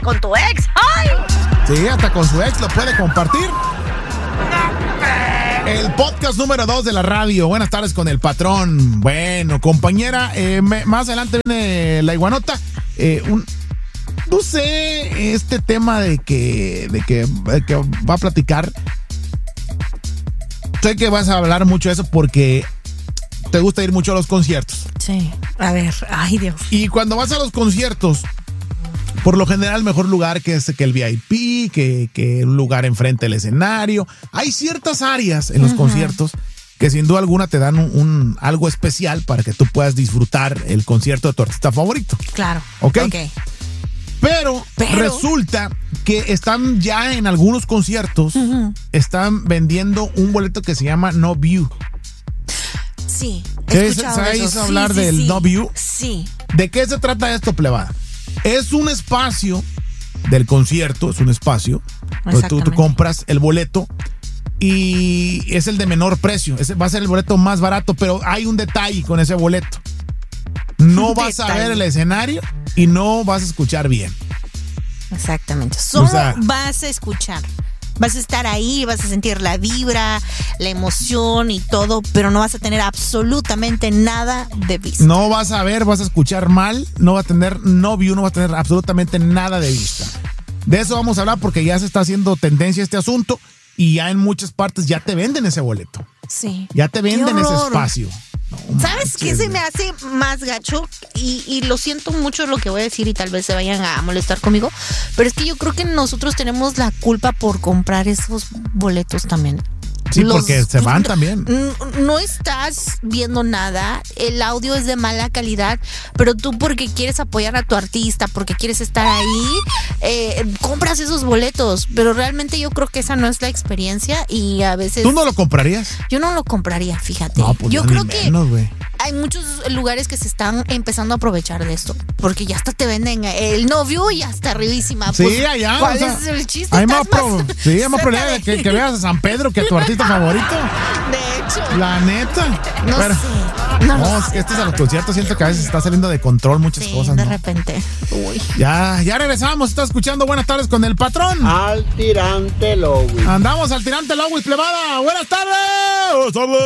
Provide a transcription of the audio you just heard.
con tu ex. ¡Ay! Sí, hasta con su ex lo puede compartir. El podcast número 2 de la radio. Buenas tardes con el patrón. Bueno, compañera, más adelante viene la iguanota. No sé, este tema de que va a platicar. Sé que vas a hablar mucho de eso porque te gusta ir mucho a los conciertos. Sí, a ver, ay Dios. Y cuando vas a los conciertos, por lo general, el mejor lugar que el VIP, que un lugar enfrente del escenario. Hay ciertas áreas en los conciertos que sin duda alguna te dan algo especial para que tú puedas disfrutar el concierto de tu artista favorito. Claro. ¿Ok? Pero resulta que están ya en algunos conciertos, están vendiendo un boleto que se llama No View. Sí, he escuchado ¿Sabes hablar del No View? Sí. ¿De qué se trata esto, plebada? Es un espacio del concierto, es un espacio donde tú compras el boleto y es el de menor precio. Ese va a ser el boleto más barato, pero hay un detalle con ese boleto. No vas a ver el escenario y no vas a escuchar bien. Exactamente. Solo vas a escuchar. Vas a estar ahí, vas a sentir la vibra, la emoción y todo, pero no vas a tener absolutamente nada de vista. No vas a ver, vas a escuchar mal, no va a tener no view, no va a tener absolutamente nada de vista. De eso vamos a hablar porque ya se está haciendo tendencia este asunto y ya en muchas partes ya te venden ese boleto. Sí. Ya te venden ese espacio. No, ¿sabes qué se me hace más gacho? Y lo siento mucho lo que voy a decir y tal vez se vayan a molestar conmigo, pero es que yo creo que nosotros tenemos la culpa por comprar esos boletos también. Sí, porque se van también. No estás viendo nada, el audio es de mala calidad, pero tú porque quieres apoyar a tu artista, porque quieres estar ahí, compras esos boletos, pero realmente yo creo que esa no es la experiencia y a veces... ¿Tú no lo comprarías? Yo no lo compraría, fíjate. No, pues yo no, creo que hay muchos lugares que se están empezando a aprovechar de esto, porque ya hasta te venden el novio y hasta arribísima. Sí, pues, allá. ¿cuál es el chiste? Hay más probabilidad de que veas a San Pedro que a tu artista favorito. De hecho. La neta. No sé. No, es que este es a los conciertos. Siento que a veces está saliendo de control muchas cosas. De repente. Uy. Ya regresamos. Está escuchando Buenas tardes con el patrón. Al tirante Lowis. Andamos al tirante Lowis, plebada. Buenas tardes.